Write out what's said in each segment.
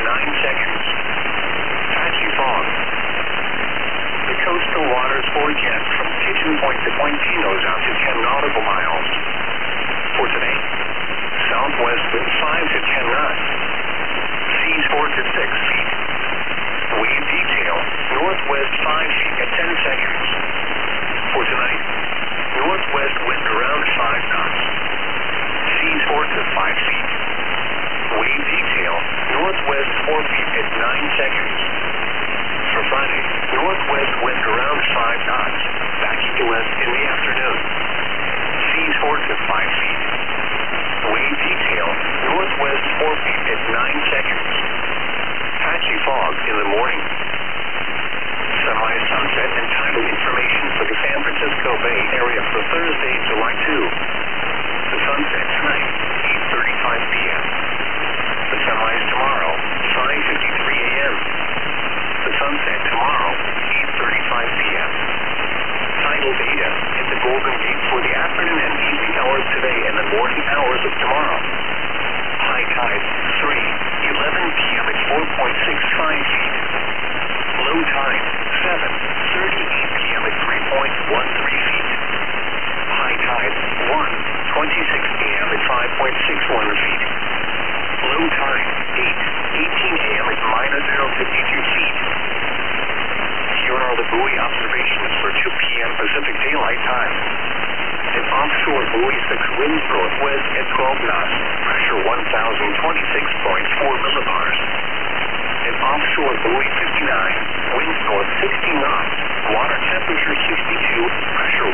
9 seconds. Patchy fog. The coastal waters forecast from Pigeon Point to Point Pinos out to 10 nautical miles. For today, southwest wind 5 to 10 knots. Seas 4 to 6 feet. Wave detail, northwest 5 feet at 10 seconds. For tonight, northwest wind around 5 knots. Seas 4 to 5 feet. Wave detail, northwest 4 feet at 9 seconds. For Friday, northwest wind around 5 knots, backing to west in the afternoon. Seas 4 to 5 feet. Wave detail, northwest 4 feet at 9 seconds. Patchy fog in the morning. Semi-sunset and tidal information for the San Francisco Bay Area for Thursday, July 2. The sunset tonight, 8:35 p.m. The sunrise tomorrow, 5:53 a.m. The sunset tomorrow, 8:35 p.m. Tidal data at the Golden Gate for the afternoon and evening hours today and the morning hours of tomorrow. High tide, 3:11 p.m. at 4.65 feet. Low tide, 7:38 p.m. at 3.13 feet. High tide, 1:26 a.m. at 5.61 feet. Low tide, 8:18 a.m. at -0.52 feet. Here are the buoy observations for 2 p.m. Pacific Daylight Time. An offshore buoy 6 winds northwest at 12 knots, pressure 1,026.4 millibars. An offshore buoy 59, winds north 60 knots, water temperature 62, pressure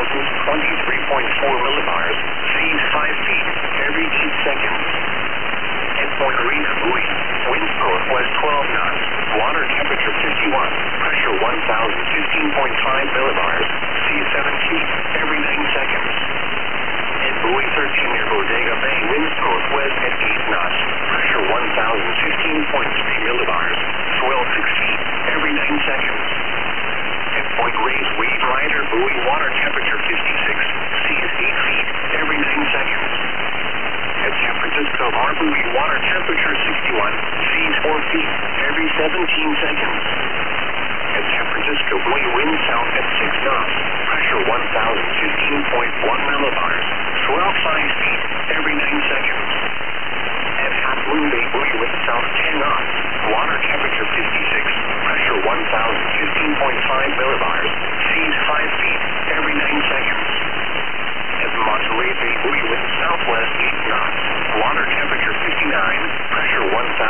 1,023.4 millibars, seas 5 feet every 8 seconds. At Point Reyna buoy, winds northwest 12 knots, water temperature 51, pressure 1,015.5 millibars, seas 7 feet every 9 seconds. At buoy 13 near Bodega Bay, winds northwest at 8 knots, pressure 1,015.3 millibars, swell 6 feet every 9 seconds. At Point Reyes Wave Rider buoy, water temperature 56, seas 8 feet every 9 seconds. At San Francisco Harbor buoy, water temperature 61, seas 4 feet every 17 seconds. At San Francisco buoy, wind south at 6 knots, pressure 1,015.1 millibars, swell 5 feet every 9 seconds. At Half Moon Bay buoy, wind south 10 knots, water temperature 56, pressure 1,015.5 millibars, seas 5 feet every 9 seconds. At Monterey Bay buoy, wind southwest 8 knots, water temperature 59, pressure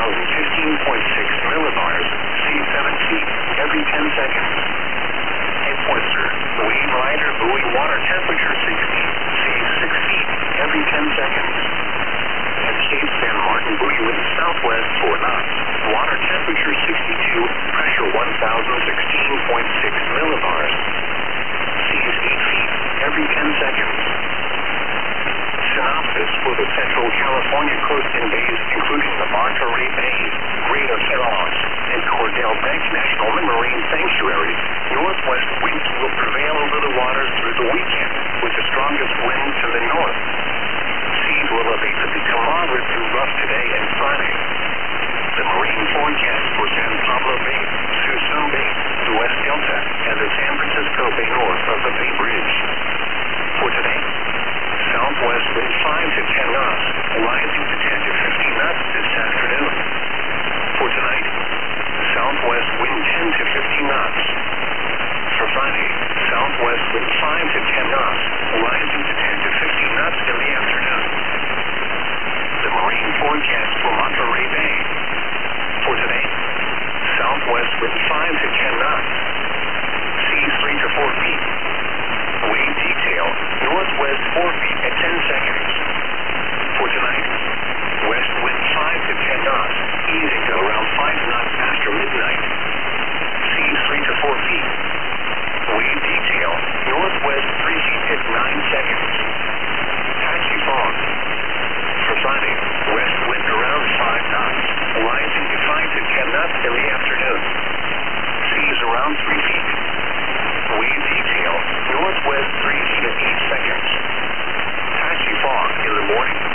1,015.6 millibars, seas 7 feet every 10 seconds. At Worcester, Wave Rider buoy, water temperature 60, seas 6 feet every 10 seconds. At Cape San Martin buoy, wind southwest 4 knots, water temperature 62, pressure 1,016.6 millibars, seas 8 feet every 10 seconds. Synopsis for the Central California coast and bays, including the Monterey Bay, Great Aferros, and Cordell Bank National Marine Sanctuary. Northwest winds will prevail over the waters through the weekend, with the strongest winds to the north. Seas will elevate to become moderate to rough today and Friday. The marine forecast for San Pablo Bay, Suisun Bay, the West Delta, and the San Francisco Bay north of the Bay Bridge. For today, southwest wind 5 to 10 knots, rising to 10 to 15 knots this afternoon. For tonight, southwest wind 10 to 15 knots. For Friday, southwest wind 5 to 10 knots, rising to 10 to 15 knots in the afternoon. The marine forecast for Monterey Bay. For today, southwest wind 5 to 10 knots, seas 3 to 4 feet. Wave detail, northwest 4 feet at 10 seconds. For tonight, west wind 5 to 10 knots, easing to around 5 knots after midnight. Seas 3 to 4 feet. Wave detail, northwest 3 feet at 9 seconds. Patchy fog. For Friday, west wind around 5 knots, rising to 5 to 10 knots in the afternoon. Seas around 3 feet. Wave detail, northwest 3 feet at 8 seconds. Patchy fog in the morning.